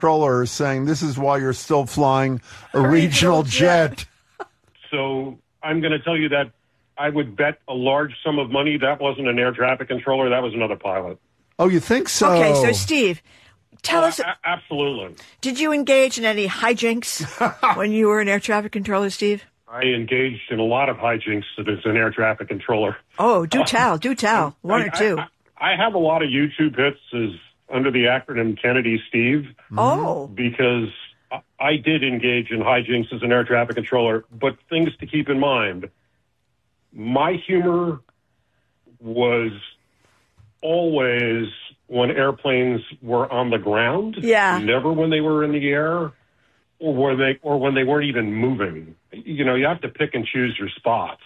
controller saying this is why you're still flying a regional jet. So I'm going to tell you that I would bet a large sum of money that wasn't an air traffic controller. That was another pilot. Oh, you think so? Okay, so Steve, tell us. Absolutely. Did you engage in any hijinks when you were an air traffic controller, Steve? I engaged in a lot of hijinks as an air traffic controller. Oh, do tell. One or two. I have a lot of YouTube hits under the acronym Kennedy Steve. Oh. Because I did engage in hijinks as an air traffic controller, but things to keep in mind. My humor was always when airplanes were on the ground. Yeah. Never when they were in the air or when they weren't even moving. You know, you have to pick and choose your spots.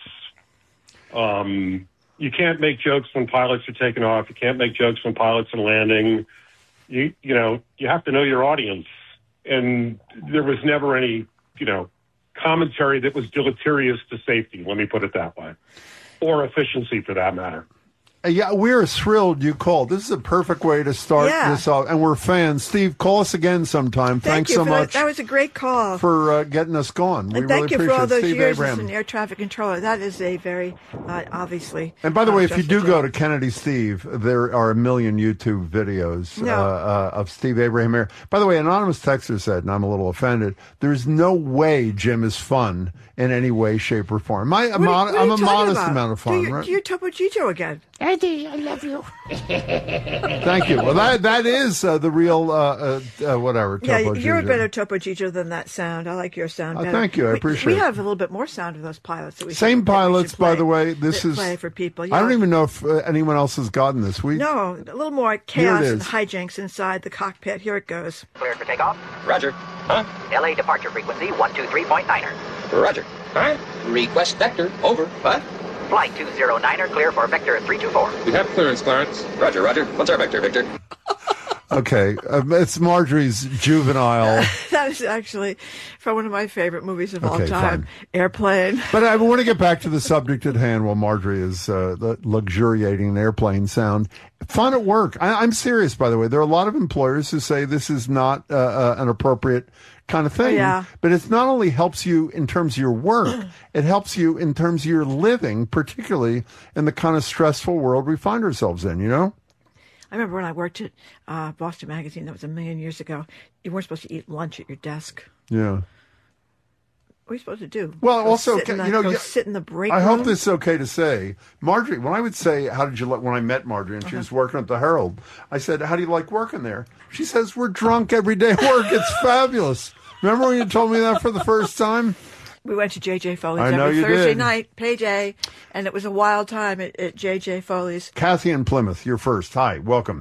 You can't make jokes when pilots are taking off. You can't make jokes when pilots are landing. You have to know your audience. And there was never any, commentary that was deleterious to safety, let me put it that way, or efficiency for that matter. Yeah, we're thrilled you called. This is a perfect way to start this off, and we're fans. Steve, call us again sometime. Thanks so much. That was a great call. For getting us going. We and thank you for all those Steve years Abraham. as an air traffic controller. That is a very, obviously. And by the way, if you do go to Kennedy Steve, there are a million YouTube videos of Steve Abraham here. By the way, anonymous texter said, and I'm a little offended, there's no way Jim is fun in any way, shape, or form. I'm a modest amount of fun, right? Do your Topo Gigio again. Eddie, I love you. Thank you. Well, that is the real whatever. Yeah, Topo you're Gigio. a better Topo Gigio than that sound. I like your sound better. Thank you. I appreciate it. We have a little bit more sound of those pilots. That we Same should, pilots, that we should by the way. This is play for people. I don't even know if anyone else has gotten this. No, a little more chaos and hijinks inside the cockpit. Here it goes. Cleared for takeoff. Roger. Huh? LA departure frequency 123.9er. Roger. Huh? Request vector. Over. What? Flight 209er clear for vector 324. We have clearance, Clarence. Roger, Roger. What's our vector, Victor? Okay, it's Marjorie's Juvenile. That is actually from one of my favorite movies of all time, fine. Airplane. But I want to get back to the subject at hand while Marjorie is luxuriating in airplane sound. Fun at work. I'm serious, by the way. There are a lot of employers who say this is not an appropriate kind of thing. Yeah. But it not only helps you in terms of your work, it helps you in terms of your living, particularly in the kind of stressful world we find ourselves in, I remember when I worked at Boston Magazine, that was a million years ago, you weren't supposed to eat lunch at your desk. Yeah. What are you supposed to do? Well, also, sit in the break I room? hope this is okay to say. Marjorie, when I would say, how did you like, when I met Marjorie and she was working at the Herald, I said, how do you like working there? She says, we're drunk every day at work. It's fabulous. Remember when you told me that for the first time? We went to J.J. Foley's I know every you Thursday did. night, page A, and it was a wild time at J.J. Foley's. Kathy in Plymouth, you're first. Hi, welcome.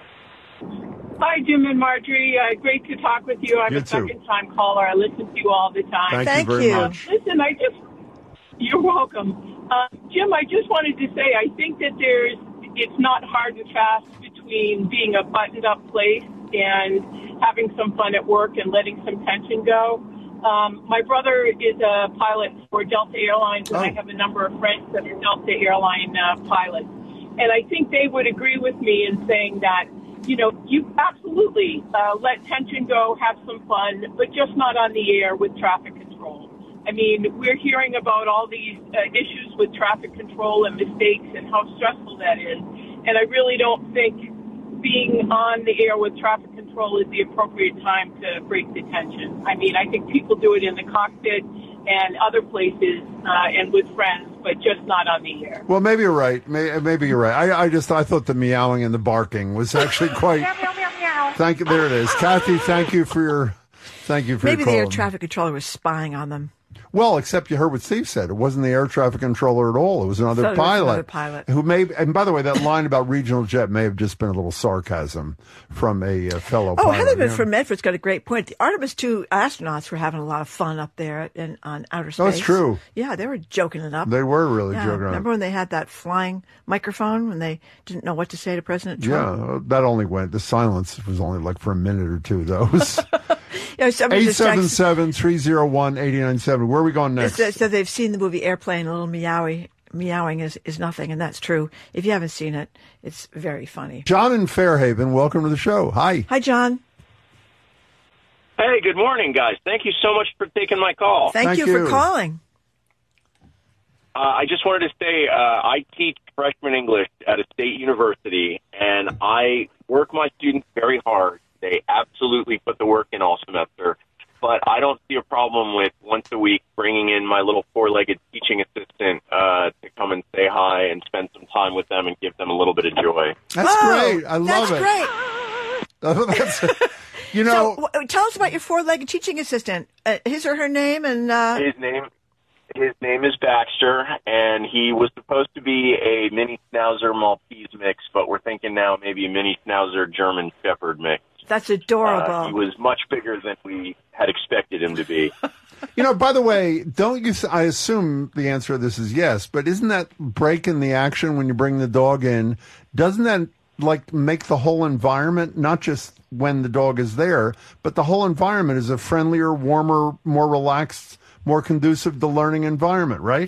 Hi, Jim and Marjorie. Great to talk with you. I'm You a too. second-time caller. I listen to you all the time. Thank you very much. Listen, you're welcome. Jim, I just wanted to say I think that it's not hard and fast between being a buttoned-up place and having some fun at work and letting some tension go. My brother is a pilot for Delta Airlines, and I have a number of friends that are Delta Airline pilots. And I think they would agree with me in saying that, you absolutely let tension go, have some fun, but just not on the air with traffic control. I mean, we're hearing about all these issues with traffic control and mistakes and how stressful that is. And I really don't think being on the air with traffic control is the appropriate time to break the tension. I mean, I think people do it in the cockpit and other places and with friends, but just not on the air. Well, maybe you're right. Maybe you're right. I thought the meowing and the barking was actually quite. Thank you. There it is, Kathy. Thank you for your Maybe your the call. air traffic controller was spying on them. Well, except you heard what Steve said. It wasn't the air traffic controller at all. It was another pilot. Who may. And by the way, that line about regional jet may have just been a little sarcasm from a fellow pilot. Heather from Medford's got a great point. The Artemis II astronauts were having a lot of fun up there on outer space. Oh, that's true. Yeah, they were joking it up. They were really joking it up. Remember when they had that flying microphone when they didn't know what to say to President Trump? Yeah, that only went. The silence was only like for a minute or two, though. 877-301-8097. Where are we going next? So they've seen the movie Airplane. A little meowing is nothing, and that's true. If you haven't seen it, it's very funny. John in Fairhaven, welcome to the show. Hi. Hi, John. Hey, good morning, guys. Thank you so much for taking my call. Thank you for calling. I just wanted to say I teach freshman English at a state university, and I work my students very hard. They absolutely put the work in all semester, but I don't see a problem with once a week bringing in my little four-legged teaching assistant to come and say hi and spend some time with them and give them a little bit of joy. That's great. I love it. That's great. You know, so, tell us about your four-legged teaching assistant. His or her name and His name is Baxter, and he was supposed to be a mini Schnauzer Maltese mix, but we're thinking now maybe a mini Schnauzer German Shepherd mix. That's adorable. He was much bigger than we had expected him to be. You know, by the way, don't you? I assume the answer to this is yes, but isn't that breaking the action when you bring the dog in? Doesn't that like make the whole environment, not just when the dog is there, but the whole environment is a friendlier, warmer, more relaxed, more conducive to learning environment, right?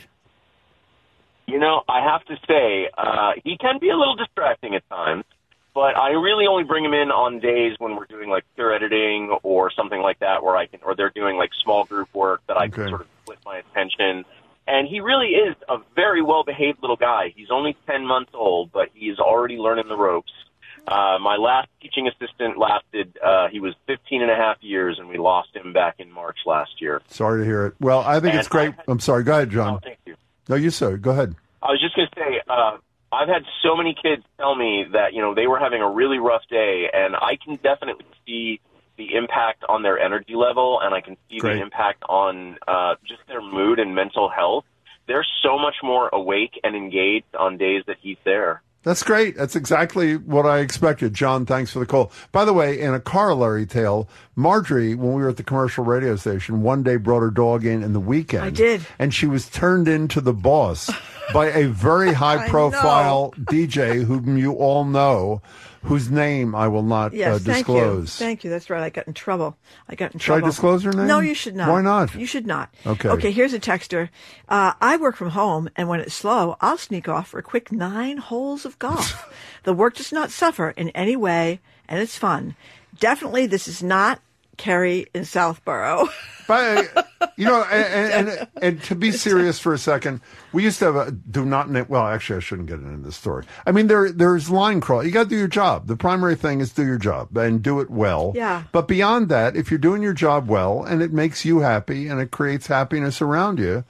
You know, I have to say, he can be a little distracting at times, but I really only bring him in on days when we're doing like pure editing or something like that, where I can, or they're doing like small group work that I can sort of split my attention. And he really is a very well-behaved little guy. He's only 10 months old, but he's already learning the ropes. My last teaching assistant lasted, he was 15 and a half years, and we lost him back in March last year. Sorry to hear it. Well, I think it's great. I'm sorry. Go ahead, John. Oh, thank you. No, you sir. Go ahead. I was just going to say, I've had so many kids tell me that, you know, they were having a really rough day, and I can definitely see the impact on their energy level, and I can see the impact on just their mood and mental health. They're so much more awake and engaged on days that he's there. That's great. That's exactly what I expected. John, thanks for the call. By the way, in a corollary tale, Marjorie, when we were at the commercial radio station, one day brought her dog in the weekend. I did. And she was turned into the boss by a very high-profile DJ whom you all know, whose name I will not disclose. Thank you. That's right. I got in trouble. Should I disclose her name? No, you should not. Why not? You should not. Okay. Okay, here's a texter. I work from home, and when it's slow, I'll sneak off for a quick 9 holes of golf. The work does not suffer in any way, and it's fun. Definitely, this is not Kerry in Southborough. But, you know, and to be serious for a second, we used to have a do not name. Well, actually, I shouldn't get into this story. I mean, there's line crawl. You got to do your job. The primary thing is do your job and do it well. Yeah. But beyond that, if you're doing your job well and it makes you happy and it creates happiness around you,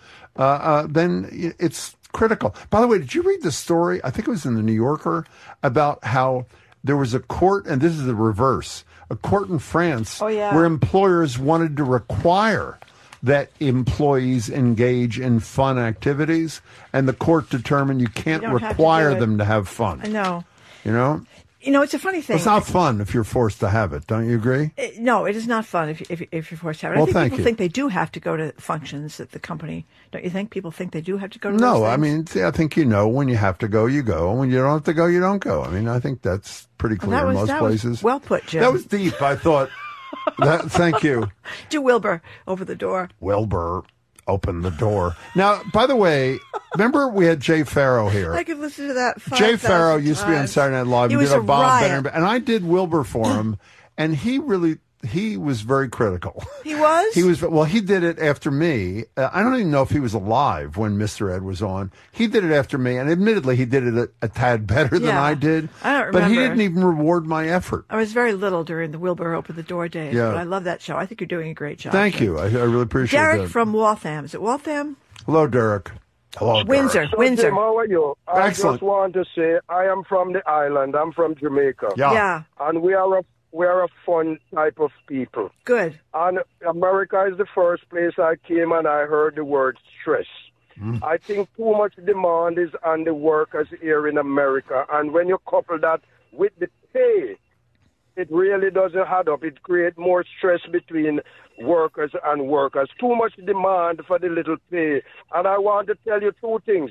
then it's critical. By the way, did you read the story? I think it was in the New Yorker about how there was a court, and this is the reverse. A court in France where employers wanted to require that employees engage in fun activities, and the court determined you can't require them to have fun. I know. You know? You know, it's a funny thing. It's not fun if you're forced to have it. Don't you agree? No, it is not fun if you're forced to have it. Well, I think people you. think they do have to go to functions at the company. Don't you think people think they do have to go to those No, things? I mean, I think when you have to go, you go. And when you don't have to go, you don't go. I mean, I think that's pretty clear in most places. Was well put, Jim. That was deep, I thought. Thank you. To Wilbur, over the door. Wilbur, open the door. Now, by the way, remember we had Jay Farrow here. I could listen to that 5,000 Jay Farrow used to be on Saturday Night Live. He and was did a Bob riot. Benner, and I did Wilbur for him, and he was very critical. He was? He was. Well, he did it after me. I don't even know if he was alive when Mr. Ed was on. He did it after me, and admittedly, he did it a tad better than I did. I don't remember. But he didn't even reward my effort. I was very little during the Wilbur Open the Door days, but I love that show. I think you're doing a great job. Thank you. I really appreciate that. Derek from Waltham. Is it Waltham? Hello, Derek. Hello, Windsor. Derek. Windsor. Jim, how are you? Excellent. I just want to say I am from the island. I'm from Jamaica. Yeah. And we are a fun type of people. Good. And America is the first place I came and I heard the word stress. I think too much demand is on the workers here in America. And when you couple that with the pay, it really doesn't add up. It creates more stress between workers and workers. Too much demand for the little pay. And I want to tell you 2 things.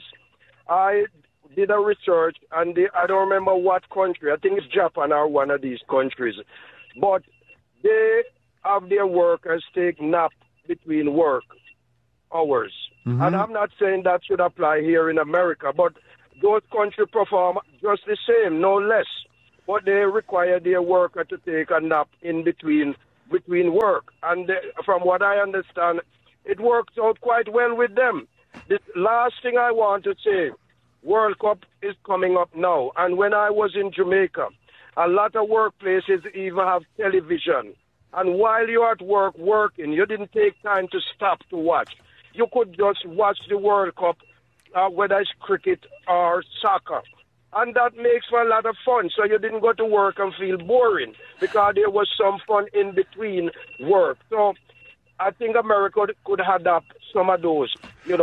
I did a research, and I don't remember what country. I think it's Japan or one of these countries. But they have their workers take nap between work hours. And I'm not saying that should apply here in America, but those countries perform just the same, no less. But they require their worker to take a nap in between between work. And from what I understand, it works out quite well with them. The last thing I want to say, World Cup is coming up now. And when I was in Jamaica, a lot of workplaces even have television. And while you're at work working, you didn't take time to stop to watch. You could just watch the World Cup, whether it's cricket or soccer. And that makes for a lot of fun. So you didn't go to work and feel boring because there was some fun in between work. So I think America could adapt some of those, when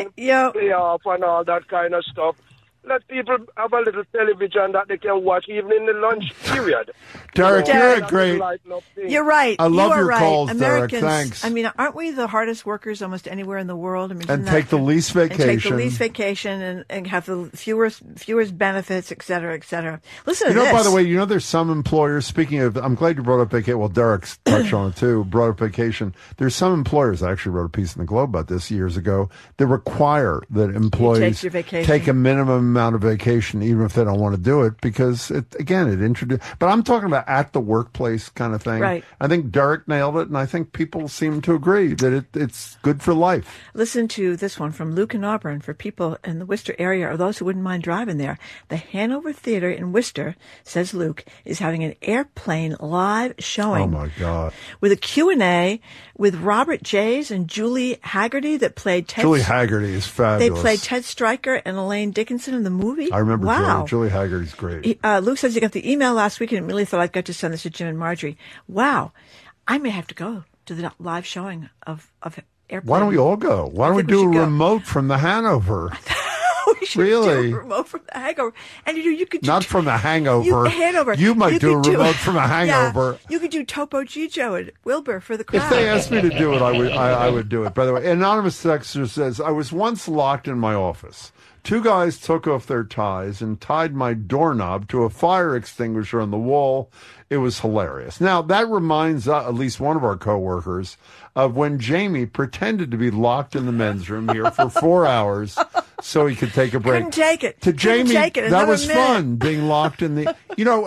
playoff and all that kind of stuff. Let people have a little television that they can watch even in the lunch period. Derek, you're a great... You're right. I love your right. calls, Americans, Derek. Thanks. I mean, aren't we the hardest workers almost anywhere in the world? I mean, and take the least vacation. And take the least vacation and have the fewest benefits, et cetera, et cetera. Listen to this. By the way, there's some employers, speaking of, I'm glad you brought up vacation. Well, Derek's touched on it too, brought up vacation. There's some employers, I actually wrote a piece in the Globe about this years ago, that require that employees take a minimum amount of vacation, even if they don't want to do it, because it introduced. But I'm talking about at the workplace kind of thing. Right. I think Derek nailed it, and I think people seem to agree that it's good for life. Listen to this one from Luke in Auburn for people in the Worcester area or those who wouldn't mind driving there. The Hanover Theater in Worcester, says Luke, is having an airplane live showing. Oh my God! With a Q&A with Robert Jays and Julie Haggerty that played Ted. Julie Haggerty is fabulous. They played Ted Stryker and Elaine Dickinson in the movie. I remember. Wow. Julie Haggerty's great. Luke says he got the email last week and really thought I'd got to send this to Jim and Marjorie. Wow. I may have to go to the live showing of Airplane. Why don't we all go? Why don't we do a remote from the Hanover? We should do a remote from the hangover. And you could do not from the hangover. Hanover. You might do a remote from a hangover. Yeah, you could do Topo Gigio and Wilbur for the crowd. If they asked me to do it, I would do it. By the way, anonymous texter says, I was once locked in my office. Two guys took off their ties and tied my doorknob to a fire extinguisher on the wall. It was hilarious. Now, that reminds at least one of our coworkers of when Jamie pretended to be locked in the men's room here for 4 hours so he could take a break. Couldn't take it. To Jamie, that was minute. fun, being locked in the...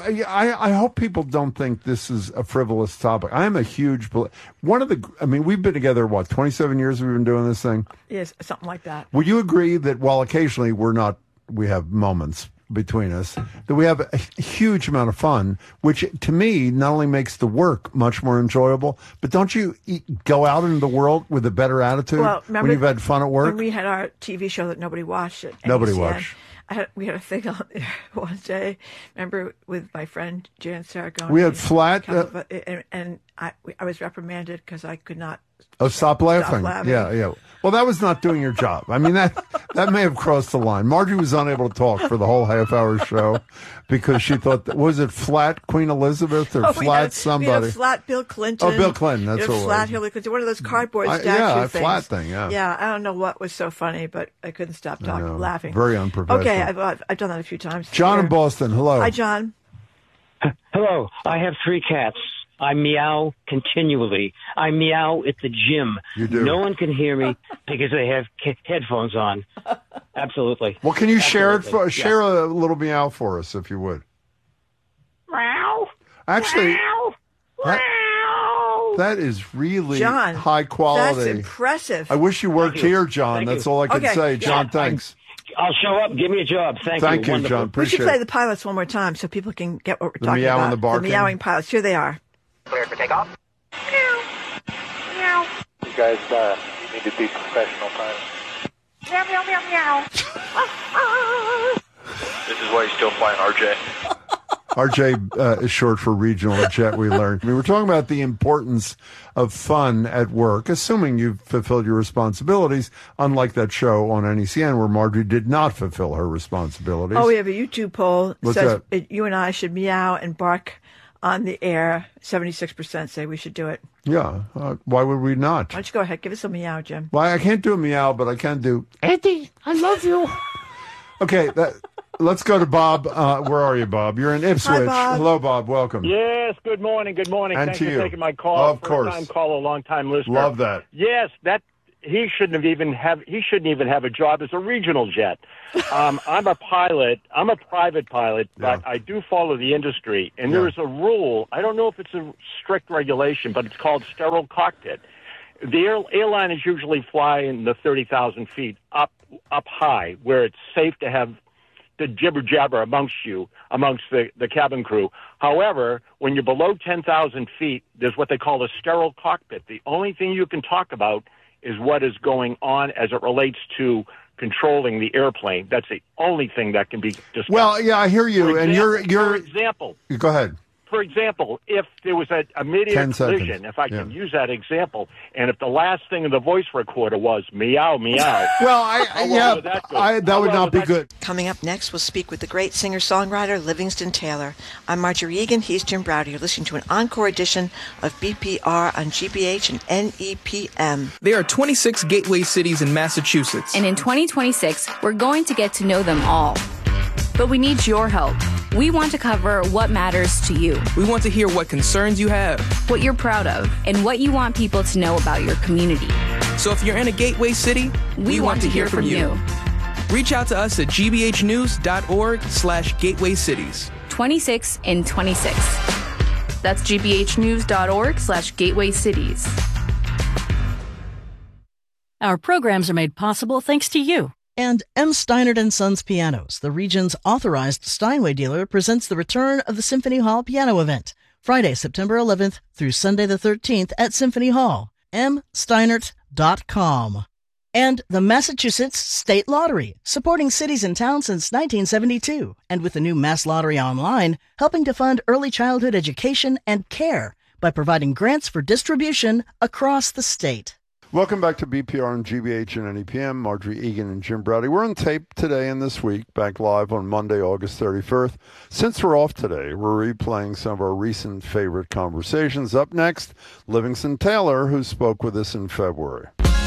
I hope people don't think this is a frivolous topic. I am a huge... we've been together, 27 years we've been doing this thing? Yes, something like that. Would you agree that while occasionally we have moments between us, that we have a huge amount of fun, which to me not only makes the work much more enjoyable, but don't you go out into the world with a better attitude when you've had fun at work? When we had our TV show that nobody watched at Nobody NBCN, watched. We had a thing on there one day, remember, with my friend Jan Saragoni. We had flat... and I was reprimanded because I could not... Stop laughing. Yeah. Well, that was not doing your job. I mean, that may have crossed the line. Margie was unable to talk for the whole half-hour show because she thought, was it flat Queen Elizabeth or flat somebody? We had a flat Bill Clinton. Oh, Bill Clinton, that's what it was. Flat Hillary Clinton, one of those cardboard statue things. Flat thing, yeah. Yeah, I don't know what was so funny, but I couldn't stop laughing. Very unprofessional. Okay, I've done that a few times. John in Boston, hello. Hi, John. Hello. I have 3 cats. I meow continually. I meow at the gym. You do. No one can hear me because they have headphones on. Absolutely. Well, can you share a little meow for us, if you would? Meow. Actually, meow. That is really John, high quality. That's impressive. I wish you worked here, John. That's all I can say. John, thanks. I'll show up. Give me a job. Thank you. You, John. Appreciate it. We should play the pilots one more time so people can get what we're talking meow about. And the barking. The meowing pilots. Here they are. Cleared for takeoff. Meow. Meow. You guys need to be professional pilots. Meow, meow, meow, meow. This is why you're still flying RJ. RJ is short for regional jet, we learned. I mean, we're talking about the importance of fun at work, assuming you've fulfilled your responsibilities, unlike that show on NECN where Marjorie did not fulfill her responsibilities. Oh, we have a YouTube poll that says that? You and I should meow and bark on the air. 76% say we should do it. Yeah. Why would we not? Why don't you go ahead? Give us a meow, Jim. Well, I can't do a meow, but I can do, Eddie, I love you. Okay, let's go to Bob. Where are you, Bob? You're in Ipswich. Hi, Bob. Hello, Bob. Welcome. Yes, good morning. Good morning. And Thanks to for you. taking my call. Of course. First-time caller, long-time listener. Love that. Yes, that he shouldn't even have a job as a regional jet. I'm a pilot. I'm a private pilot, but I do follow the industry. And there is a rule. I don't know if it's a strict regulation, but it's called sterile cockpit. The airliners usually fly in the 30,000 feet up high, where it's safe to have the jibber jabber amongst the cabin crew. However, when you're below 10,000 feet, there's what they call a sterile cockpit. The only thing you can talk about is what is going on as it relates to controlling the airplane. That's the only thing that can be discussed. Well, yeah, I hear you. For example, go ahead. For example, if there was an immediate collision, if I can use that example, and if the last thing in the voice recorder was meow, meow. Well, that would not be good. Coming up next, we'll speak with the great singer-songwriter Livingston Taylor. I'm Marjorie Egan. He's Jim Browder. You're listening to an encore edition of BPR on GBH and NEPM. There are 26 gateway cities in Massachusetts. And in 2026, we're going to get to know them all. But we need your help. We want to cover what matters to you. We want to hear what concerns you have, what you're proud of, and what you want people to know about your community. So if you're in a gateway city, we want to hear from you. Reach out to us at gbhnews.org/gateway cities. 26 in 26. That's gbhnews.org/gateway cities. Our programs are made possible thanks to you. And M. Steinert & Sons Pianos, the region's authorized Steinway dealer, presents the return of the Symphony Hall Piano Event, Friday, September 11th through Sunday the 13th at Symphony Hall, msteinert.com. And the Massachusetts State Lottery, supporting cities and towns since 1972, and with the new Mass Lottery Online, helping to fund early childhood education and care by providing grants for distribution across the state. Welcome back to BPR and GBH and NEPM. Marjorie Egan and Jim Browder. We're on tape today and this week, back live on Monday, August 31st. Since we're off today, we're replaying some of our recent favorite conversations. Up next, Livingston Taylor, who spoke with us in February.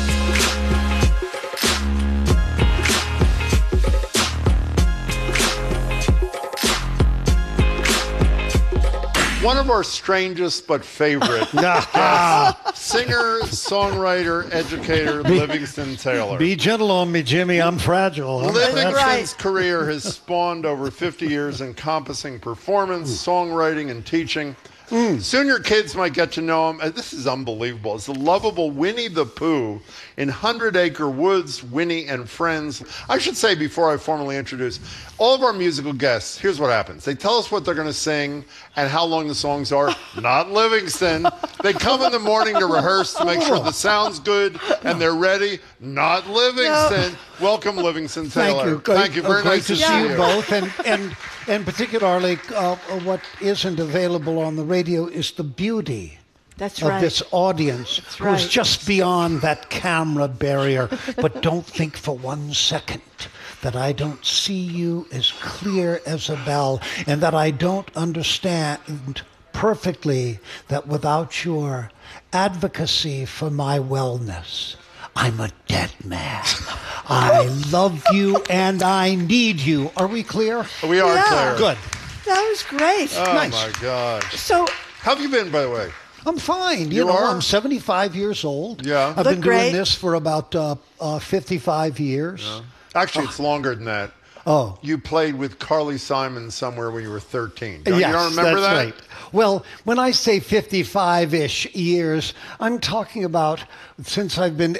One of our strangest but favorite guests, singer, songwriter, educator, Livingston Taylor. Be gentle on me, Jimmy. I'm fragile. Livingston's career has spawned over 50 years encompassing performance, songwriting, and teaching. Soon your kids might get to know him. This is unbelievable. It's the lovable Winnie the Pooh in 100 Acre Woods, Winnie and Friends. I should say, before I formally introduce all of our musical guests, here's what happens. They tell us what they're going to sing and how long the songs are. Not Livingston. They come in the morning to rehearse to make sure the sound's good and they're ready. Not Livingston. No. Welcome, Livingston Taylor. Thank you. Very nice to see you both. And particularly, what isn't available on the radio is the beauty of this audience who's just beyond that camera barrier. But don't think for 1 second that I don't see you as clear as a bell and that I don't understand perfectly that without your advocacy for my wellness, I'm a dead man. I love you and I need you. Are we clear? We are clear. Good. That was great. Oh, nice. My gosh. So, how have you been, by the way? I'm fine. You know, I'm 75 years old. Yeah. I've been doing this for about 55 years. Yeah. Actually, it's longer than that. Oh. You played with Carly Simon somewhere when you were 13. Yes, you don't remember that's that? Right. Well, when I say 55-ish years, I'm talking about since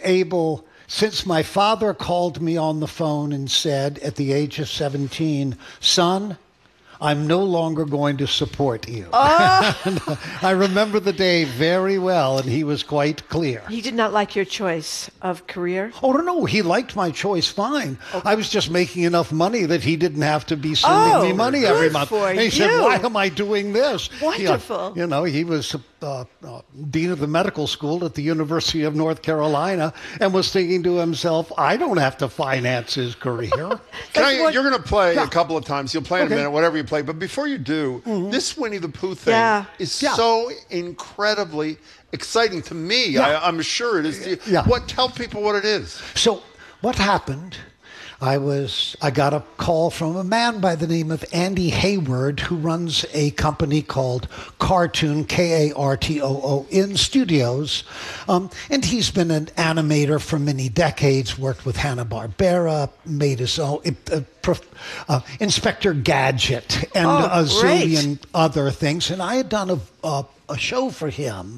my father called me on the phone and said at the age of 17, son, I'm no longer going to support you. Oh. I remember the day very well, and he was quite clear. He did not like your choice of career? Oh, no, he liked my choice fine. Okay. I was just making enough money that he didn't have to be sending me money every month. And he said, why am I doing this? Wonderful. He was dean of the medical school at the University of North Carolina and was thinking to himself, I don't have to finance his career. You're going to play a couple of times. You'll play in a minute, whatever you play. But before you do, this Winnie the Pooh thing is so incredibly exciting to me. I'm sure it is. Tell people what it is. So what happened, I got a call from a man by the name of Andy Hayward, who runs a company called Cartoon, Kartoo, in studios. And he's been an animator for many decades, worked with Hanna-Barbera, made his own Inspector Gadget, and a zillion other things. And I had done a show for him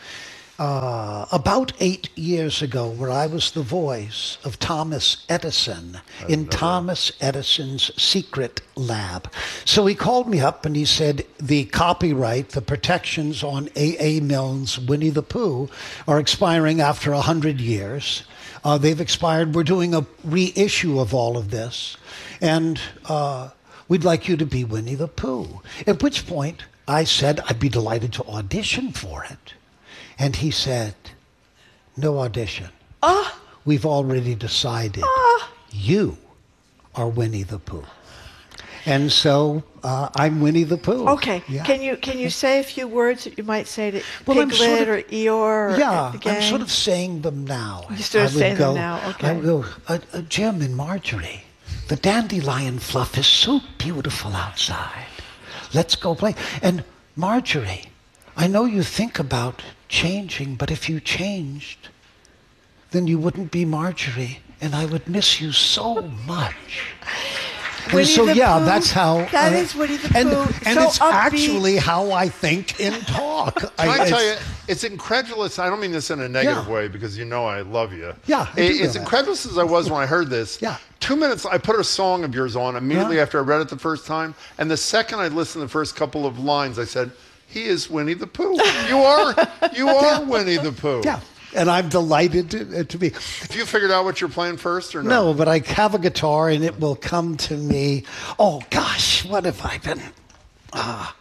about 8 years ago, where I was the voice of Thomas Edison in Thomas Edison's secret lab. So he called me up and he said, the copyright, the protections on A.A. Milne's Winnie the Pooh are expiring after 100 years. They've expired. We're doing a reissue of all of this. And we'd like you to be Winnie the Pooh. At which point I said I'd be delighted to audition for it. And he said, no audition. We've already decided you are Winnie the Pooh. And so I'm Winnie the Pooh. Okay. Yeah. Can you say a few words that you might say to Piglet or Eeyore? Yeah, I'm sort of saying them now. You're sort of saying them now, okay. I would go, Jim and Marjorie, the dandelion fluff is so beautiful outside. Let's go play. And Marjorie, I know you think about changing, but if you changed, then you wouldn't be Marjorie, and I would miss you so much. And so, that's how... That is Winnie the Pooh. And so it's upbeat. Actually how I think and talk. Can I tell you, it's incredulous. I don't mean this in a negative way, because you know I love you. Yeah, it's incredulous as I was when I heard this. Yeah. 2 minutes, I put a song of yours on immediately after I read it the first time, and the second I listened to the first couple of lines, I said, he is Winnie the Pooh. You are Winnie the Pooh. Yeah. And I'm delighted to be. Have you figured out what you're playing first or no? No, but I have a guitar and it will come to me. Oh, gosh, what have I been?